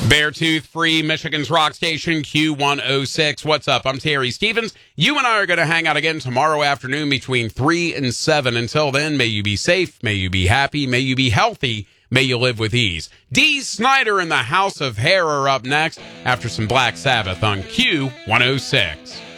Beartooth Free, Michigan's rock station, Q106. What's up? I'm Terry Stevens. You and I are going to hang out again tomorrow afternoon between 3 and 7. Until then, may you be safe, may you be happy, may you be healthy, may you live with ease. Dee Snider and the House of Hair are up next after some Black Sabbath on Q106.